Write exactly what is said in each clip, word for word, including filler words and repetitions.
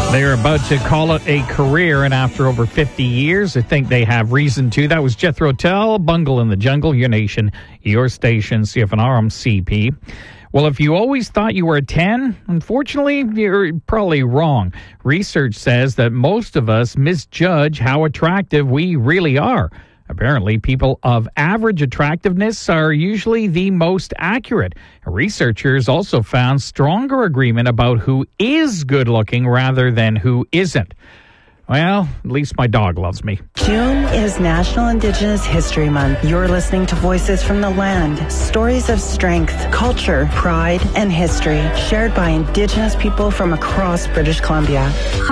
They're about to call it a career, and after over fifty years, I think they have reason to. That was Jethro Tull, Bungle in the Jungle, your nation, your station, C F N R, I'm C P. Well, if you always thought you were a ten, unfortunately, you're probably wrong. Research says that most of us misjudge how attractive we really are. Apparently, people of average attractiveness are usually the most accurate. Researchers also found stronger agreement about who is good-looking rather than who isn't. Well, at least my dog loves me. June is National Indigenous History Month. You're listening to Voices from the Land, stories of strength, culture, pride, and history shared by Indigenous people from across British Columbia.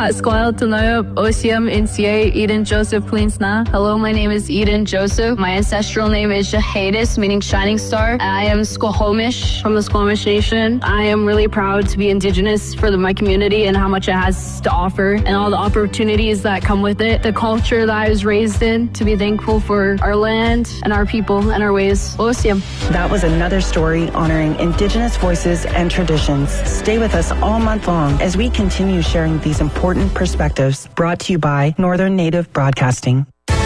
Eden Joseph Plinsna. Hello, my name is Eden Joseph. My ancestral name is Jahadis, meaning shining star. I am Squamish from the Squamish Nation. I am really proud to be Indigenous for the, my community and how much it has to offer and all the opportunities that come with it, the culture that I was raised in, to be thankful for our land and our people and our ways. Osium. That was another story honoring Indigenous voices and traditions. Stay with us all month long as we continue sharing these important perspectives. Brought to you by Northern Native Broadcasting.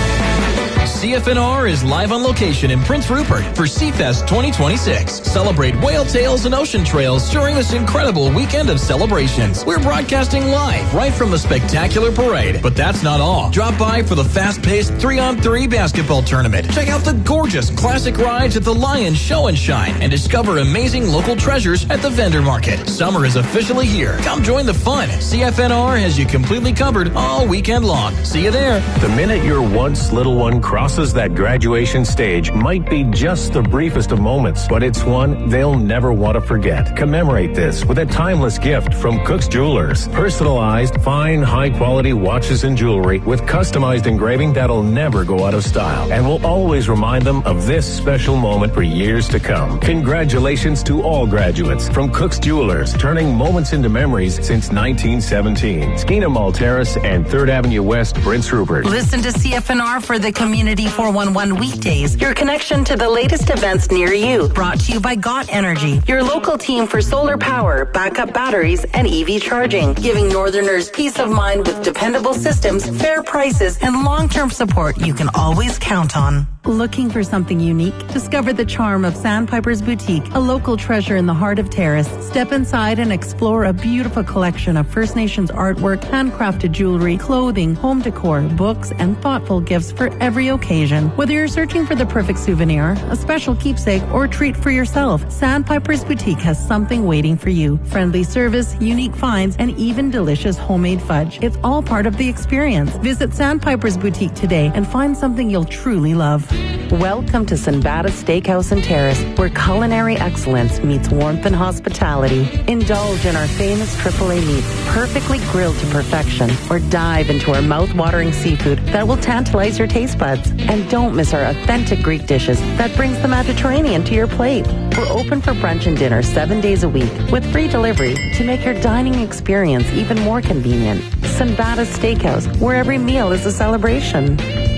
C F N R is live on location in Prince Rupert for Seafest twenty twenty-six. Celebrate whale tails and ocean trails during this incredible weekend of celebrations. We're broadcasting live right from the spectacular parade. But that's not all. Drop by for the fast-paced three on three basketball tournament. Check out the gorgeous classic rides at the Lion Show and Shine and discover amazing local treasures at the vendor market. Summer is officially here. Come join the fun. C F N R has you completely covered all weekend long. See you there. The minute your once little one crosses that graduation stage might be just the briefest of moments, but it's one they'll never want to forget. Commemorate this with a timeless gift from Cook's Jewelers. Personalized, fine, high-quality watches and jewelry with customized engraving that'll never go out of style and will always remind them of this special moment for years to come. Congratulations to all graduates from Cook's Jewelers, turning moments into memories since nineteen seventeen. Skeena Mall Terrace and third Avenue West, Prince Rupert. Listen to C F N R for the Community four one one weekdays, your connection to the latest events near you. Brought to you by Got Energy, your local team for solar power, backup batteries, and E V charging, giving Northerners peace of mind with dependable systems, fair prices, and long-term support you can always count on. Looking for something unique? Discover the charm of Sandpiper's Boutique, a local treasure in the heart of Terrace. Step inside and explore a beautiful collection of First Nations artwork, handcrafted jewelry, clothing, home decor, books, and thoughtful gifts for every occasion. Whether you're searching for the perfect souvenir, a special keepsake, or treat for yourself, Sandpiper's Boutique has something waiting for you. Friendly service, unique finds, and even delicious homemade fudge. It's all part of the experience. Visit Sandpiper's Boutique today and find something you'll truly love. Welcome to Sinbada Steakhouse and Terrace, where culinary excellence meets warmth and hospitality. Indulge in our famous triple A meats, perfectly grilled to perfection, or dive into our mouth-watering seafood that will tantalize your taste buds. And don't miss our authentic Greek dishes that brings the Mediterranean to your plate. We're open for brunch and dinner seven days a week with free delivery to make your dining experience even more convenient. Sinbada Steakhouse, where every meal is a celebration.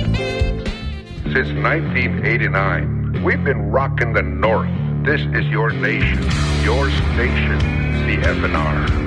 Since nineteen eighty-nine, we've been rocking the North. This is your nation, your station, C F N R.